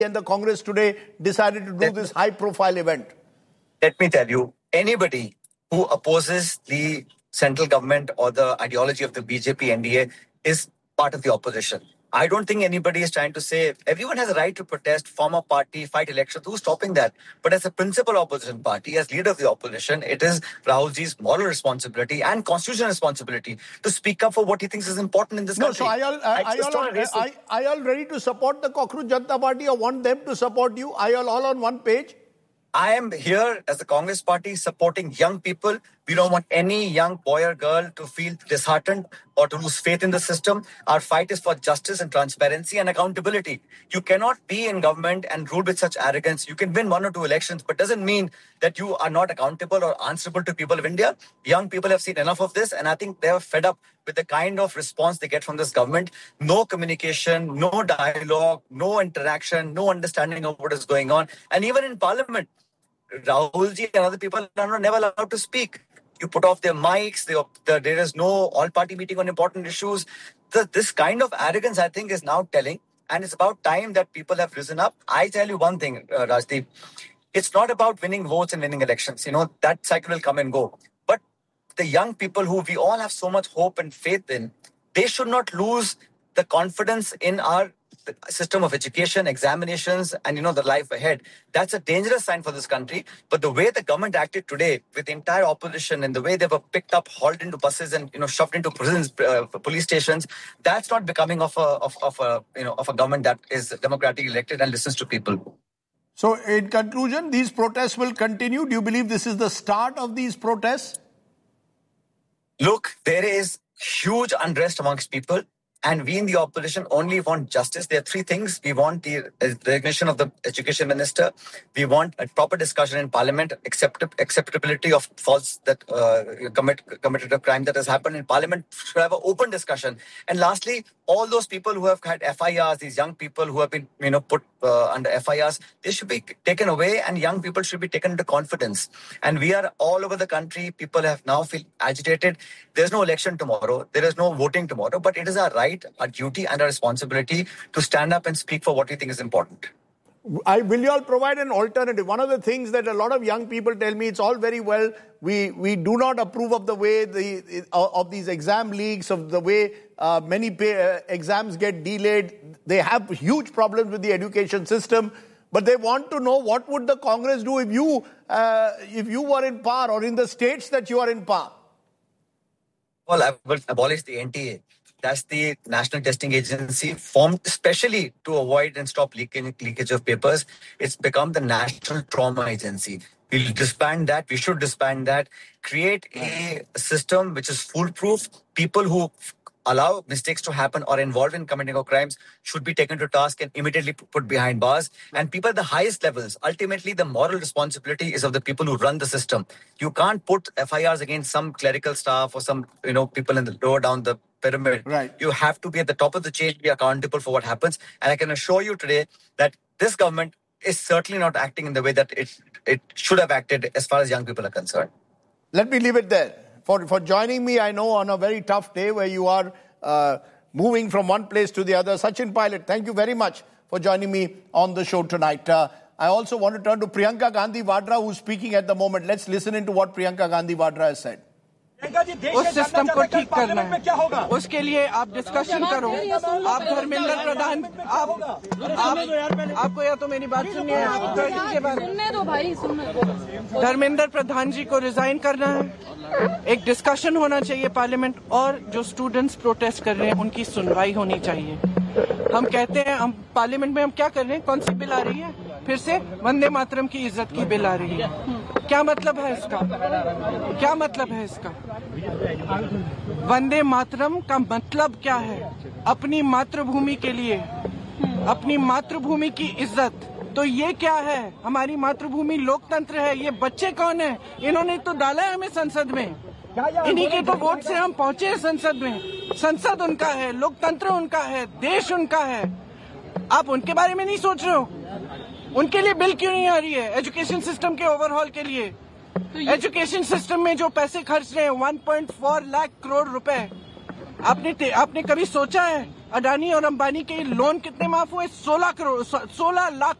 and the Congress today decided to do this high-profile event? Let me tell you, anybody who opposes the central government or the ideology of the BJP NDA is part of the opposition. I don't think anybody is trying to say everyone has a right to protest, form a party, fight elections. Who's stopping that? But as a principal opposition party, as leader of the opposition, it is Rahulji's moral responsibility and constitutional responsibility to speak up for what he thinks is important in this country. So are you all ready to support the Cockroach Janata Party or want them to support you? Are you all on one page? I am here as the Congress Party supporting young people. We don't want any young boy or girl to feel disheartened or to lose faith in the system. Our fight is for justice and transparency and accountability. You cannot be in government and rule with such arrogance. You can win 1 or 2 elections, but doesn't mean that you are not accountable or answerable to people of India. Young people have seen enough of this, and I think they are fed up with the kind of response they get from this government. No communication, no dialogue, no interaction, no understanding of what is going on. And even in Parliament, Rahulji and other people are never allowed to speak. You put off their mics, there is no all-party meeting on important issues. This kind of arrogance, I think, is now telling, and it's about time that people have risen up. I tell you one thing, Rajdeep, it's not about winning votes and winning elections. That cycle will come and go. But the young people who we all have so much hope and faith in, they should not lose the confidence in our system of education, examinations, and the life ahead. That's a dangerous sign for this country. But the way the government acted today, with the entire opposition and the way they were picked up, hauled into buses, and shoved into prisons, police stations, that's not becoming of a government that is democratically elected and listens to people. So, in conclusion, these protests will continue. Do you believe this is the start of these protests? Look, there is huge unrest amongst people. And we in the opposition only want justice. There are 3 things. We want the recognition of the education minister. We want a proper discussion in parliament, acceptability of faults that committed a crime that has happened in parliament. Should have an open discussion. And lastly, all those people who have had FIRs, these young people who have been put under FIRs, they should be taken away, and young people should be taken into confidence. And we are all over the country. People have now feel agitated. There's no election tomorrow. There is no voting tomorrow. But it is our right, our duty and our responsibility to stand up and speak for what we think is important. Will you all provide an alternative? One of the things that a lot of young people tell me, it's all very well, we do not approve of the way of these exam leaks, of the way many exams get delayed. They have huge problems with the education system, but they want to know what would the Congress do if you were in power, or in the states that you are in power. Well, I will abolish the NTA. That's the National Testing Agency, formed especially to avoid and stop leakage of papers. It's become the National Trauma Agency. We'll disband that. We should disband that. Create a system which is foolproof. People who allow mistakes to happen or involved in committing of crimes should be taken to task and immediately put behind bars. And people at the highest levels, ultimately the moral responsibility is of the people who run the system. You can't put FIRs against some clerical staff or some people in the lower down the pyramid. Right. You have to be at the top of the chain, be accountable for what happens. And I can assure you today that this government is certainly not acting in the way that it should have acted as far as young people are concerned. Let me leave it there. For joining me, I know, on a very tough day where you are moving from one place to the other. Sachin Pilot, thank you very much for joining me on the show tonight. I also want to turn to Priyanka Gandhi Vadra, who's speaking at the moment. Let's listen into what Priyanka Gandhi Vadra has said. उस system को ठीक करना है, उसके लिए आप discussion करो. आप धर्मेंद्र प्रधान, आपको या तो मेरी बात सुनिए, धर्मेंद्र प्रधान जी को रिजाइन करना है. एक डिस्कशन होना चाहिए पार्लियामेंट, और जो स्टूडेंट्स प्रोटेस्ट कर रहे हैं उनकी सुनवाई होनी चाहिए. हम कहते हैं, हम पार्लियामेंट में हम क्या कर रहे हैं? कौन सी बिल आ रही है? फिर से वंदे मातरम की इज्जत की बिल आ रही है. क्या मतलब है इसका? क्या मतलब है इसका? वंदे मातरम का मतलब क्या है? अपनी मातृभूमि के लिए, अपनी मातृभूमि की इज्जत. तो ये क्या है? हमारी मातृभूमि लोकतंत्र है. ये बच्चे कौन है? इन्होंने तो डाला है हमें संसद में. इन्हीं के तो वोट से हम पहुंचे हैं संसद में. संसद उनका है, लोकतंत्र उनका है, देश उनका है. आप उनके बारे में नहीं सोच रहे हो? उनके लिए बिल क्यों नहीं आ रही है? एजुकेशन सिस्टम के ओवरहॉल के लिए. एजुकेशन सिस्टम में जो पैसे खर्च रहे हैं 1.4 लाख करोड़ रुपए, आपने कभी सोचा है अडानी और अंबानी के लोन कितने माफ हुए? 16 लाख